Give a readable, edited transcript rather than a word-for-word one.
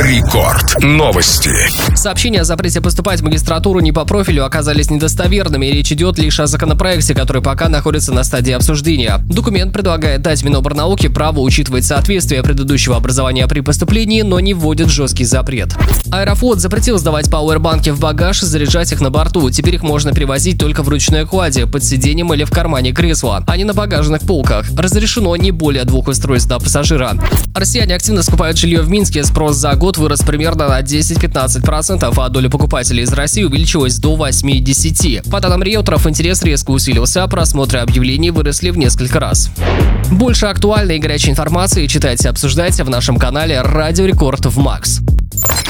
Рекорд. Новости. Сообщения о запрете поступать в магистратуру не по профилю оказались недостоверными, и речь идет лишь о законопроекте, который пока находится на стадии обсуждения. Документ предлагает дать Минобрнауке право учитывать соответствие предыдущего образования при поступлении, но не вводит жесткий запрет. Аэрофлот запретил сдавать пауэрбанки в багаж и заряжать их на борту. Теперь их можно привозить только в ручной кладе, под сиденьем или в кармане кресла, а не на багажных полках. Разрешено не более 2 устройств на пассажира. Россияне активно скупают жилье в Минске. Спрос за год вырос примерно на 10-15%, а доля покупателей из России увеличилась до 8-10%. По данным риэлторов, интерес резко усилился, а просмотры объявлений выросли в несколько раз. Больше актуальной и горячей информации читайте и обсуждайте в нашем канале «Радио Рекорд в Макс».